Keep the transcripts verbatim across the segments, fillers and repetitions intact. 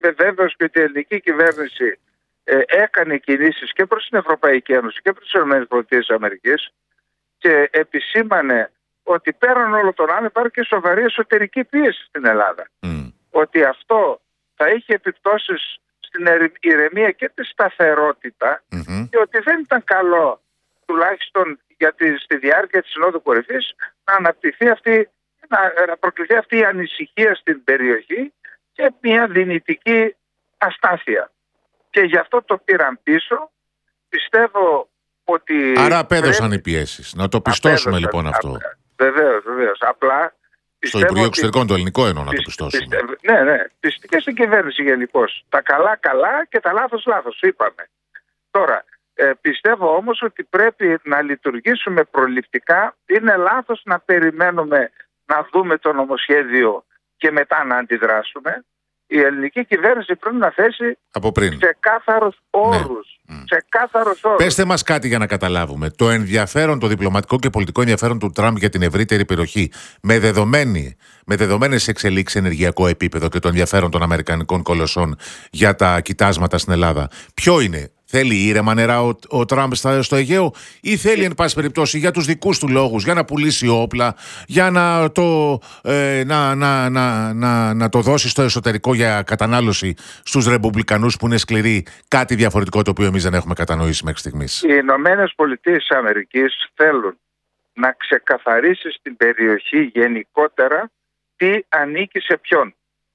είμαι βέβαιος ότι η ελληνική κυβέρνηση ε, έκανε κινήσεις και προς την Ευρωπαϊκή Ένωση και προς τις ΗΠΑ και επισήμανε ότι πέραν όλων των άλλων υπάρχει και σοβαρή εσωτερική πίεση στην Ελλάδα. Mm. Ότι αυτό θα είχε επιπτώσεις στην ηρεμία και τη σταθερότητα mm-hmm. και ότι δεν ήταν καλό, τουλάχιστον για τη, στη διάρκεια της Συνόδου Κορυφής, να αναπτυχθεί αυτή, να, να προκληθεί αυτή η ανησυχία στην περιοχή και μια δυνητική αστάθεια. Και γι' αυτό το πήραν πίσω. Πιστεύω ότι... Άρα απέδωσαν πρέπει... οι πιέσεις. Να το πιστώσουμε απέδωσαν, λοιπόν αυτό. Βεβαίως, βεβαίως. Απλά... Στο Υπουργείο Εξωτερικών το ελληνικό εννοώ να το πιστώσουμε. Πιστεύω, ναι, ναι. Και στην κυβέρνηση γενικώς. Τα καλά καλά και τα λάθος λάθος, είπαμε. Τώρα, ε, πιστεύω όμως ότι πρέπει να λειτουργήσουμε προληπτικά. Είναι λάθος να περιμένουμε να δούμε το νομοσχέδιο και μετά να αντιδράσουμε. Η ελληνική κυβέρνηση πρέπει να θέσει από πριν ξεκάθαρους όρους. Ναι. Ξεκάθαρους όρους. Πέστε μας κάτι για να καταλάβουμε. Το ενδιαφέρον, το διπλωματικό και πολιτικό ενδιαφέρον του Τραμπ για την ευρύτερη περιοχή, με, δεδομένη, με δεδομένες εξελίξεις σε ενεργειακό επίπεδο και το ενδιαφέρον των αμερικανικών κολοσσών για τα κοιτάσματα στην Ελλάδα, ποιο είναι? Θέλει ήρεμα νερά ο, ο Τραμπ στο Αιγαίο ή θέλει εν πάση περιπτώσει για τους δικούς του λόγους, για να πουλήσει όπλα, για να το, ε, να, να, να, να, να το δώσει στο εσωτερικό για κατανάλωση στους ρεπουμπλικανούς που είναι σκληροί, κάτι διαφορετικό το οποίο εμείς δεν έχουμε κατανοήσει μέχρι στιγμής? Οι Ηνωμένες Πολιτείες της Αμερικής θέλουν να ξεκαθαρίσει στην περιοχή γενικότερα τι ανήκει σε ποιον.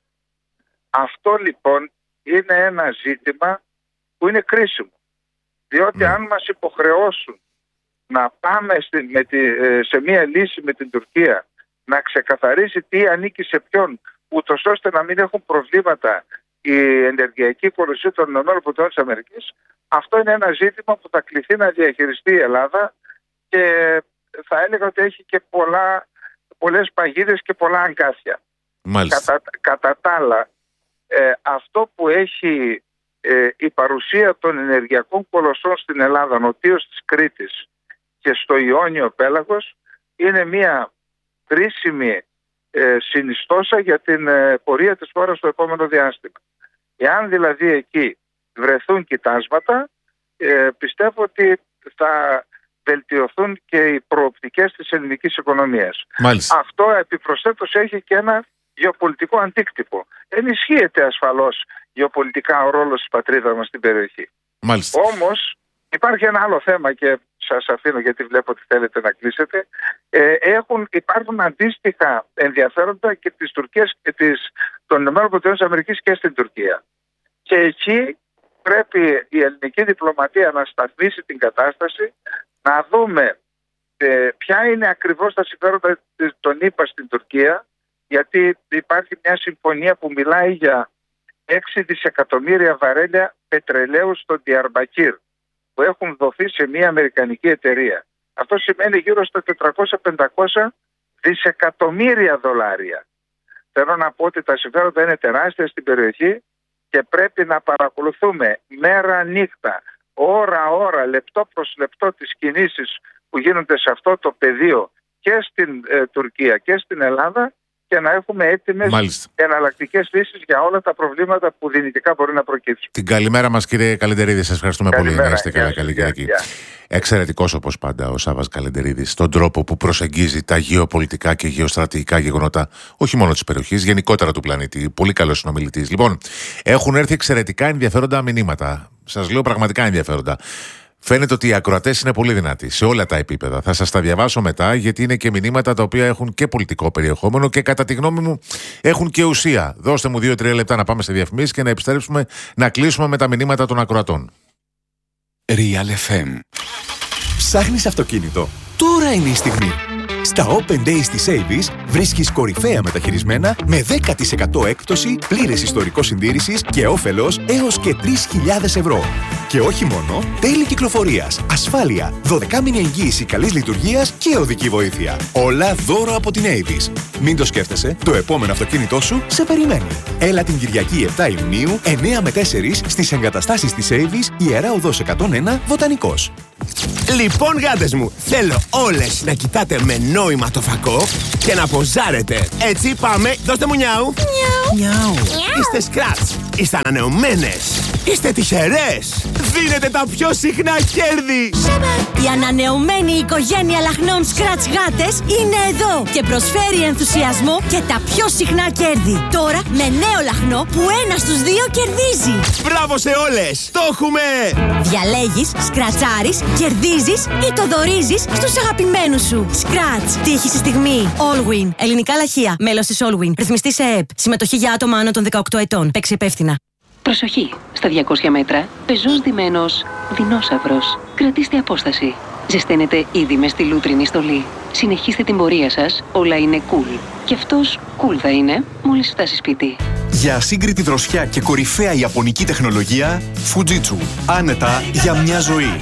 Αυτό λοιπόν είναι ένα ζήτημα που είναι κρίσιμο. Διότι mm. αν μας υποχρεώσουν να πάμε στη, με τη, σε μία λύση με την Τουρκία, να ξεκαθαρίσει τι ανήκει σε ποιον, ούτως ώστε να μην έχουν προβλήματα η ενεργειακή κολοσσία των ΗΠΑ, αυτό είναι ένα ζήτημα που θα κληθεί να διαχειριστεί η Ελλάδα και θα έλεγα ότι έχει και πολλά, πολλές παγίδες και πολλά αγκάθια. Κατά, κατά τα άλλα, ε, αυτό που έχει ε, η παρουσία των ενεργειακών κολοσσών στην Ελλάδα, νοτίως της Κρήτης και στο Ιόνιο πέλαγος, είναι μια κρίσιμη ε, συνιστόσα για την ε, πορεία της χώρας στο επόμενο διάστημα. Εάν δηλαδή εκεί βρεθούν κοιτάσματα, ε, πιστεύω ότι θα βελτιωθούν και οι προοπτικές της ελληνικής οικονομίας. Μάλιστα. Αυτό επιπροσθέτως έχει και ένα γεωπολιτικό αντίκτυπο. Ενισχύεται ασφαλώς γεωπολιτικά ο ρόλος της πατρίδας μας στην περιοχή. Μάλιστα. Όμως υπάρχει ένα άλλο θέμα και σας αφήνω γιατί βλέπω ότι θέλετε να κλείσετε. Ε, έχουν, υπάρχουν αντίστοιχα ενδιαφέροντα και της Τουρκίας και της, των ΗΠΑ και στην Τουρκία. Και εκεί πρέπει η ελληνική διπλωματία να σταθμίσει την κατάσταση, να δούμε ε, ποια είναι ακριβώς τα συμφέροντα των ΗΠΑ στην Τουρκία, γιατί υπάρχει μια συμφωνία που μιλάει για έξι δισεκατομμύρια βαρέλια πετρελαίου στο Διαρμπακύρ που έχουν δοθεί σε μια αμερικανική εταιρεία. Αυτό σημαίνει γύρω στα τετρακόσια με πεντακόσια δισεκατομμύρια δολάρια. Θέλω να πω ότι τα συμφέροντα είναι τεράστια στην περιοχή και πρέπει να παρακολουθούμε μέρα νύχτα, ώρα ώρα, λεπτό προς λεπτό τις κινήσεις που γίνονται σε αυτό το πεδίο και στην ε, Τουρκία και στην Ελλάδα και να έχουμε έτοιμες εναλλακτικές λύσεις για όλα τα προβλήματα που δυνητικά μπορεί να προκύψουν. Την καλημέρα μας, κύριε Καλεντερίδη. Σας ευχαριστούμε καλημέρα, πολύ. Να είστε καλά, καλή Κυριακή. Εξαιρετικός όπως πάντα ο Σάββας Καλεντερίδης στον τρόπο που προσεγγίζει τα γεωπολιτικά και γεωστρατηγικά γεγονότα, όχι μόνο της περιοχής, γενικότερα του πλανήτη. Πολύ καλός συνομιλητής. Λοιπόν, έχουν έρθει εξαιρετικά ενδιαφέροντα μηνύματα. Σας λέω πραγματικά ενδιαφέροντα. Φαίνεται ότι οι ακροατές είναι πολύ δυνατοί σε όλα τα επίπεδα. Θα σας τα διαβάσω μετά, γιατί είναι και μηνύματα τα οποία έχουν και πολιτικό περιεχόμενο και κατά τη γνώμη μου έχουν και ουσία. Δώστε μου δύο-τρία λεπτά να πάμε σε διαφημίσεις και να επιστρέψουμε να κλείσουμε με τα μηνύματα των ακροατών. Real εφ εμ. Ψάχνεις αυτοκίνητο? Τώρα είναι η στιγμή. Στα Open Days της Avis βρίσκεις κορυφαία μεταχειρισμένα με δέκα τοις εκατό έκπτωση, πλήρες ιστορικό συντήρησης και όφελος έως και τρεις χιλιάδες ευρώ. Και όχι μόνο, τέλη κυκλοφορίας, ασφάλεια, δωδεκάμηνη εγγύηση καλής λειτουργίας και οδική βοήθεια. Όλα δώρο από την Avis. Μην το σκέφτεσαι, το επόμενο αυτοκίνητό σου σε περιμένει. Έλα την Κυριακή επτά Ιουνίου, εννιά με τέσσερα στις εγκαταστάσεις της Avis, Ιερά Οδός εκατόν ένα, Βοτανικός. Λοιπόν, γάτες μου, θέλω όλες να κοιτάτε με νόημα το φακό και να ποζάρετε. Έτσι πάμε, δώστε μου νιάου. Νιάου. Είστε Scratch, είστε ανανεωμένες, είστε τυχερές. Δίνετε τα πιο συχνά κέρδη. Η ανανεωμένη οικογένεια λαχνών Scratch γάτες είναι εδώ και προσφέρει ενθουσιασμό και τα πιο συχνά κέρδη. Τώρα με νέο λαχνό που ένα στους δύο κερδίζει. Μπράβο σε όλες, το έχουμε. Διαλέγεις, σκρατσάρεις, κερδίζεις ή το δωρίζεις στους αγαπημένους σου. Scratch, τύχη στη στιγμή. Allwin, ελληνικά λαχεία, μέλος της Allwin. Ρυθμιστή σε ΕΕΠ. Συμμετοχή για άτομα άνω των δεκαοκτώ ετών. Παίξε υπεύθυνα. Προσοχή! Στα διακόσια μέτρα, πεζός ντυμένος δεινόσαυρος. Κρατήστε απόσταση. Ζεσταίνετε ήδη με στη λούτρινη στολή. Συνεχίστε την πορεία σας, όλα είναι cool. Και αυτός cool θα είναι μόλις φτάσει σπίτι. Για ασύγκριτη δροσιά και κορυφαία ιαπωνική τεχνολογία, Fujitsu. Άνετα για μια ζωή.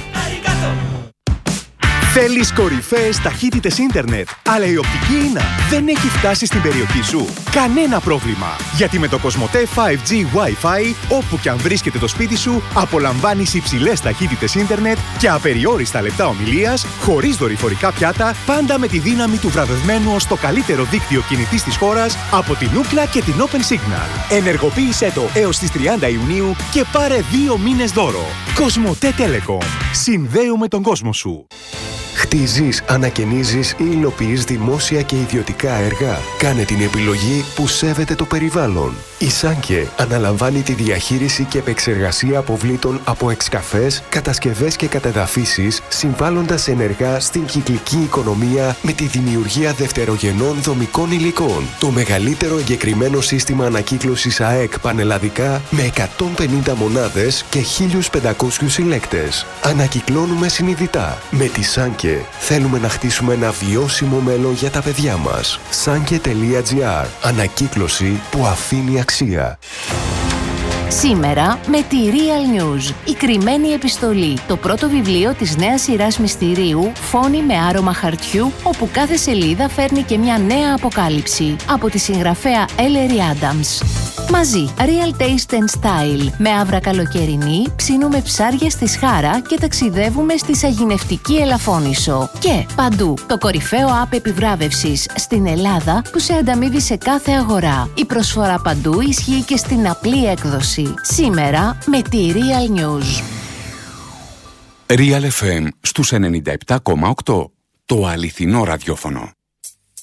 Θέλεις κορυφαίες ταχύτητες ίντερνετ, αλλά η οπτική ίνα δεν έχει φτάσει στην περιοχή σου? Κανένα πρόβλημα, γιατί με το Κοσμοτέ φάιβ τζι Wi-Fi, όπου και αν βρίσκεται το σπίτι σου, απολαμβάνεις υψηλές ταχύτητες ίντερνετ και απεριόριστα λεπτά ομιλίας, χωρίς δορυφορικά πιάτα, πάντα με τη δύναμη του βραβευμένου ως το καλύτερο δίκτυο κινητής της χώρας από την Ookla και την Open Signal. Ενεργοποίησέ το έως τις τριάντα Ιουνίου και πάρε δύο μήνες δώρο. Κοσμοτέ Telecom. Συνδέουμε τον κόσμο σου. Χτίζεις, ανακαινίζεις ή υλοποιείς δημόσια και ιδιωτικά έργα. Κάνε την επιλογή που σέβεται το περιβάλλον. Η Σάνκε αναλαμβάνει τη διαχείριση και επεξεργασία αποβλήτων από εξκαφές, κατασκευές και κατεδαφίσεις, συμβάλλοντας ενεργά στην κυκλική οικονομία με τη δημιουργία δευτερογενών δομικών υλικών. Το μεγαλύτερο εγκεκριμένο σύστημα ανακύκλωσης ΑΕΚ πανελλαδικά με εκατόν πενήντα μονάδες και χίλιους πεντακόσιους συλλέκτες. Ανακυκλώνουμε συνειδητά. Με τη Σάνκε θέλουμε να χτίσουμε ένα βιώσιμο μέλλον για τα παιδιά μας. Σάνκε τελεία τζι άρ. Ανακύκλωση που αφήνει αξία. Σήμερα με τη Real News, η κρυμμένη επιστολή, το πρώτο βιβλίο της νέας σειράς μυστηρίου «Φόνοι με άρωμα χαρτιού», όπου κάθε σελίδα φέρνει και μια νέα αποκάλυψη, από τη συγγραφέα Ellery Adams. Μαζί, Real Taste and Style, με άβρα καλοκαιρινή, ψήνουμε ψάρια στη Σχάρα και ταξιδεύουμε στη Σαγηνευτική Ελαφώνησο. Και παντού, το κορυφαίο app επιβράβευσης στην Ελλάδα που σε ανταμείβει σε κάθε αγορά. Η προσφορά παντού ισχύει και στην απλή έκδοση. Σήμερα με τη Real News. Real εφ εμ στους ενενήντα επτά κόμμα οκτώ. Το αληθινό ραδιόφωνο.